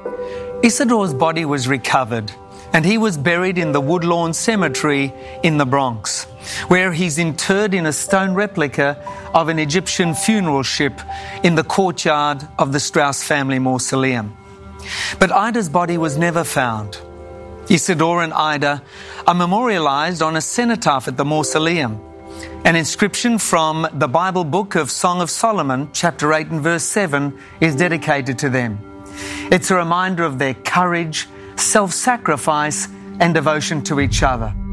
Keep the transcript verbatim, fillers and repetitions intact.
Isidore's body was recovered, and he was buried in the Woodlawn Cemetery in the Bronx, where he's interred in a stone replica of an Egyptian funeral ship in the courtyard of the Strauss family mausoleum. But Ida's body was never found. Isidore and Ida are memorialized on a cenotaph at the mausoleum. An inscription from the Bible book of Song of Solomon, chapter eight and verse seven, is dedicated to them. It's a reminder of their courage, self-sacrifice, and devotion to each other.